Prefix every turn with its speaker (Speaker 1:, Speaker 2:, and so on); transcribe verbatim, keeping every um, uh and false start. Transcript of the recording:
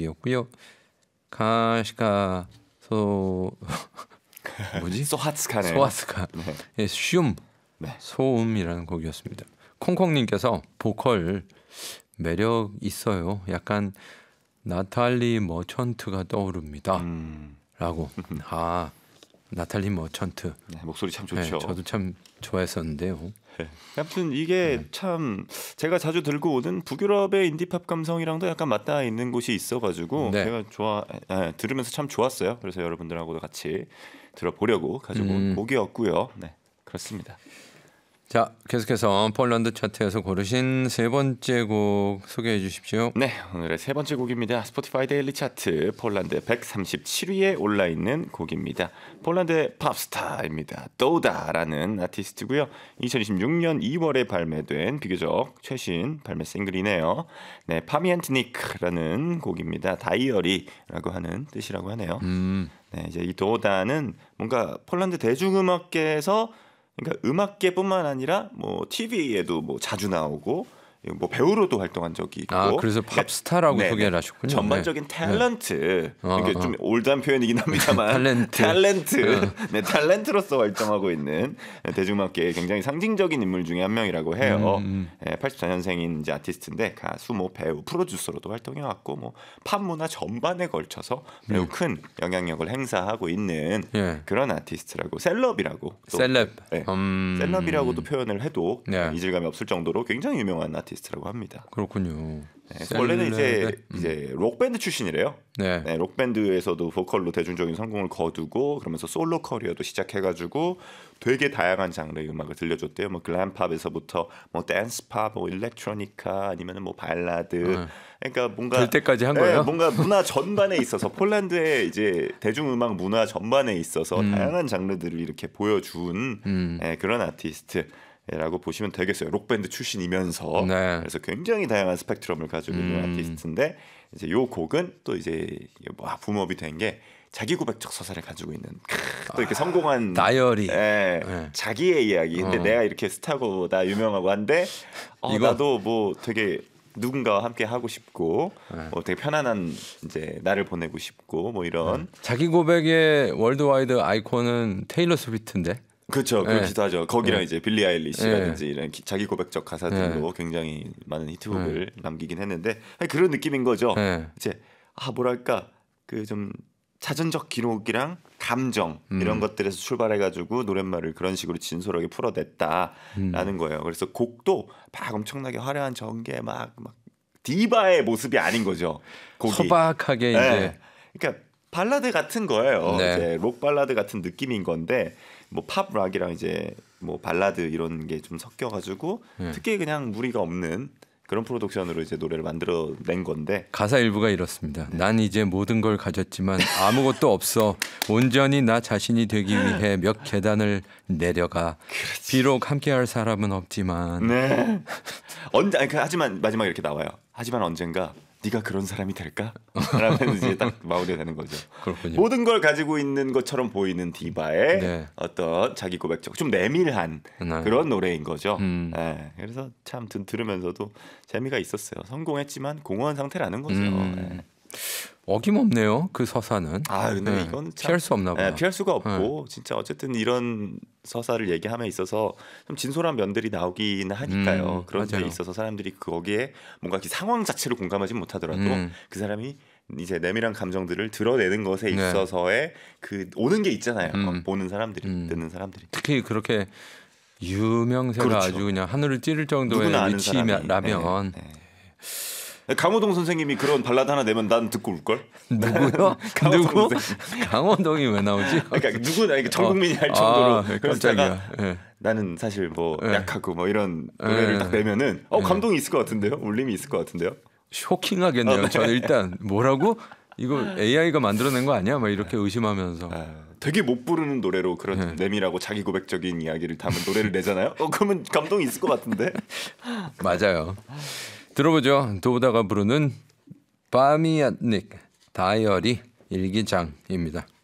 Speaker 1: 곡이었고요. 가시가 소 뭐지?
Speaker 2: 소하츠카네.
Speaker 1: 소하츠카. 네. 예, 슘 네. 소음이라는 곡이었습니다. 콩콩님께서 보컬 매력 있어요. 약간 나탈리 머천트가 떠오릅니다. 음. 라고. 아 나탈리 머천트.
Speaker 2: 네, 목소리 참 좋죠.
Speaker 1: 네, 저도 참 좋아했었는데요.
Speaker 2: 네. 아무튼 이게 네. 참 제가 자주 들고 오는 북유럽의 인디팝 감성이랑도 약간 맞닿아 있는 곳이 있어가지고 네. 제가 좋아 네, 들으면서 참 좋았어요. 그래서 여러분들하고도 같이 들어보려고 가지고 온 음. 곡이었고요. 네, 그렇습니다.
Speaker 1: 자, 계속해서 폴란드 차트에서 고르신 세 번째 곡 소개해 주십시오.
Speaker 2: 네, 오늘의 세 번째 곡입니다. 스포티파이 데일리 차트 폴란드 백삼십칠 위에 올라 있는 곡입니다. 폴란드의 팝스타입니다. 도다라는 아티스트고요. 이천이십육 년 이월에 발매된 비교적 최신 발매 싱글이네요. 네, 파미앤트니크라는 곡입니다. 다이어리라고 하는 뜻이라고 하네요. 음. 네, 이제 이 도다는 뭔가 폴란드 대중음악계에서 그러니까 음악계뿐만 아니라 뭐 티비에도 뭐 자주 나오고 뭐 배우로도 활동한 적이 있고
Speaker 1: 아 그래서 팝스타라고 그러니까, 소개를 하셨군요.
Speaker 2: 전반적인
Speaker 1: 네.
Speaker 2: 탤런트
Speaker 1: 어,
Speaker 2: 이게
Speaker 1: 어.
Speaker 2: 좀 올드한 표현이긴 합니다만
Speaker 1: 탤런트
Speaker 2: 탤런트 어. 네 탤런트로서 활동하고 있는 대중음악계의 굉장히 상징적인 인물 중에 한 명이라고 해요. 음. 네, 팔십사 년생인 이제 아티스트인데 가수, 뭐 배우, 프로듀서로도 활동해왔고 뭐 팝 문화 전반에 걸쳐서 매우 음. 큰 영향력을 행사하고 있는 예. 그런 아티스트라고 셀럽이라고 또,
Speaker 1: 셀럽
Speaker 2: 네,
Speaker 1: 음.
Speaker 2: 셀럽이라고도 표현을 해도
Speaker 1: 네.
Speaker 2: 이질감이 없을 정도로 굉장히 유명한 아티스트. 라고 합니다.
Speaker 1: 그렇군요.
Speaker 2: 네, 원래는 이제 음. 이제 록 밴드 출신이래요.
Speaker 1: 네.
Speaker 2: 네, 록 밴드에서도 보컬로 대중적인 성공을 거두고 그러면서 솔로 커리어도 시작해가지고 되게 다양한 장르의 음악을 들려줬대요. 뭐 글램팝에서부터 뭐 댄스팝, 뭐 일렉트로니카 아니면은 뭐 발라드. 음. 그러니까 뭔가
Speaker 1: 될 때까지 한
Speaker 2: 네,
Speaker 1: 거예요.
Speaker 2: 뭔가 문화 전반에 있어서 폴란드의 이제 대중음악 문화 전반에 있어서 음. 다양한 장르들을 이렇게 보여준 음. 네, 그런 아티스트. 라고 보시면 되겠어요. 록밴드 출신이면서 네. 그래서 굉장히 다양한 스펙트럼을 가지고 있는 음. 아티스트인데 이제 요 곡은 또 이제 와 붐업이 된 게 자기 고백적 서사를 가지고 있는 또 이렇게 아, 성공한
Speaker 1: 다이어리
Speaker 2: 예, 네. 자기의 이야기. 근데 어. 내가 이렇게 스타고 나 유명하고 한데 어, 이거... 나도 뭐 되게 누군가와 함께 하고 싶고 네. 뭐 되게 편안한 이제 나를 보내고 싶고 뭐 이런 네.
Speaker 1: 자기 고백의 월드와이드 아이콘은 테일러 스위프트인데.
Speaker 2: 그렇죠. 그렇기도
Speaker 1: 네.
Speaker 2: 하죠. 거기랑 네. 이제 빌리 아일리시라든지
Speaker 1: 네.
Speaker 2: 이런 기, 자기 고백적 가사들로 네. 굉장히 많은 히트곡을 네. 남기긴 했는데 그런 느낌인 거죠. 네. 이제 아 뭐랄까 그 좀 자전적 기록이랑 감정 음. 이런 것들에서 출발해가지고 노랫말을 그런 식으로 진솔하게 풀어냈다라는 음. 거예요. 그래서 곡도 막 엄청나게 화려한 전개 막, 막 디바의 모습이 아닌 거죠. 곡이.
Speaker 1: 소박하게
Speaker 2: 네.
Speaker 1: 이제.
Speaker 2: 그러니까 발라드 같은 거예요.
Speaker 1: 네.
Speaker 2: 이제 록 발라드 같은 느낌인 건데. 뭐 팝 락이랑 이제 뭐 발라드 이런 게 좀 섞여가지고 네. 특히 그냥 무리가 없는 그런 프로덕션으로 이제 노래를 만들어낸 건데
Speaker 1: 가사 일부가 이렇습니다. 네. 난 이제 모든 걸 가졌지만 아무것도 없어. 온전히 나 자신이 되기 위해 몇 계단을 내려가. 그렇지. 비록 함께할 사람은 없지만.
Speaker 2: 네. 언제? 아니, 하지만 마지막에 이렇게 나와요. 하지만 언젠가. 네가 그런 사람이 될까? 라면 이제 딱 마무리가 되는 거죠.
Speaker 1: 그렇군요.
Speaker 2: 모든 걸 가지고 있는 것처럼 보이는 디바의 네. 어떤 자기 고백적 좀 내밀한 네. 그런 노래인 거죠. 음. 네. 그래서 참 들으면서도 재미가 있었어요. 성공했지만 공허한 상태라는 거죠. 음. 네.
Speaker 1: 어김없네요. 그 서사는.
Speaker 2: 아 근데
Speaker 1: 네.
Speaker 2: 이건 참,
Speaker 1: 피할 수 없나 봐요.
Speaker 2: 네, 피할 수가 없고 네. 진짜 어쨌든 이런 서사를 얘기함에 있어서 좀 진솔한 면들이 나오긴 하니까요.
Speaker 1: 음,
Speaker 2: 그런 데
Speaker 1: 맞아요.
Speaker 2: 있어서 사람들이 거기에 뭔가 상황 자체를 공감하지 못하더라도
Speaker 1: 음.
Speaker 2: 그 사람이 이제 내밀한 감정들을 드러내는 것에 있어서의 네. 그 오는 게 있잖아요. 음. 보는 사람들이 음. 듣는 사람들이
Speaker 1: 특히 그렇게 유명세가
Speaker 2: 그렇죠.
Speaker 1: 아주 그냥 하늘을 찌를 정도의 위치라면.
Speaker 2: 네, 네. 강호동 선생님이 그런 발라드 하나 내면 난 듣고 울걸?
Speaker 1: 누구요? 누구? 강호동이 왜 나오지?
Speaker 2: 그러니까 누구나 이게 전 국민이 어. 할 정도로
Speaker 1: 아, 깜짝이야. 네.
Speaker 2: 나는 사실 뭐
Speaker 1: 네.
Speaker 2: 약하고 뭐 이런 노래를 네. 딱 내면은 어 감동이 있을 것 같은데요? 울림이 있을 것 같은데요?
Speaker 1: 쇼킹하겠네요. 어, 네. 저는 일단 뭐라고? 이거 에이아이가 만들어낸 거 아니야? 막 이렇게 의심하면서.
Speaker 2: 아, 되게 못 부르는 노래로 그런 네. 내밀하고 자기 고백적인 이야기를 담은 노래를 내잖아요. 어 그러면 감동이 있을 것 같은데?
Speaker 1: 맞아요. 들어보죠. 도우다가 부르는 파미앤트니크 다이어리 일기장입니다.